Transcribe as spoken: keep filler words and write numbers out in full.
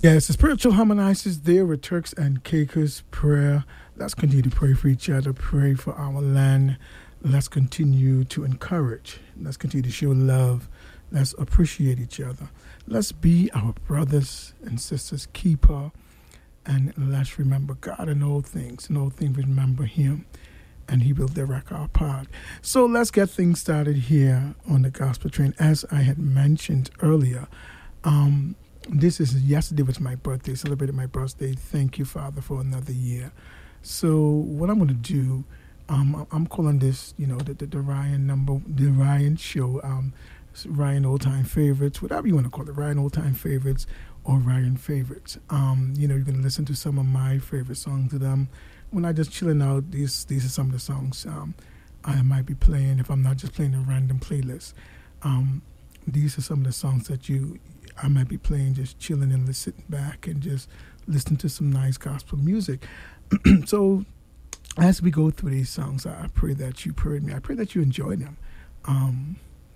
Yes, the spiritual harmonizers there with Turks and Caicos prayer. Let's continue to pray for each other, pray for our land. Let's continue to encourage. Let's continue to show love. Let's appreciate each other. Let's be our brothers and sisters' keeper. And let's remember God in all things. In all things, remember Him. And He will direct our path. So let's get things started here on the Gospel Train. As I had mentioned earlier, um, this is yesterday was my birthday. Celebrated my birthday. Thank you, Father, for another year. So what I'm going to do, um, I'm calling this, you know, the, the, the Ryan number, the Ryan show, um, Ryan Old Time Favorites, whatever you want to call it, Ryan Old Time Favorites or Ryan Favorites. Um, you know, you're going to listen to some of my favorite songs to them. When I just chilling out, these these are some of the songs um, I might be playing if I'm not just playing a random playlist. Um, these are some of the songs that you I might be playing, just chilling and sitting back and just listening to some nice gospel music. So as we go through these songs, I pray that you pray with me. I pray that you enjoy them. Um,